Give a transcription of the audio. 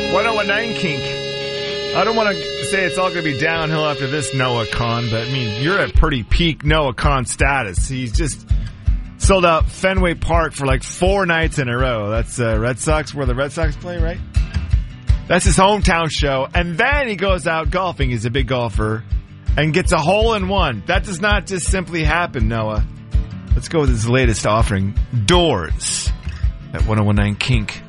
1019 Kink. I don't want to say it's all going to be downhill after this Noah Khan, but I mean, you're at pretty peak Noah Khan status. He's just sold out Fenway Park for like 4 nights in a row. That's Red Sox, where the Red Sox play, right? That's his hometown show. And then he goes out golfing. He's a big golfer and gets a hole-in-one. That does not just simply happen, Noah. Let's go with his latest offering, Doors, at 1019 Kink.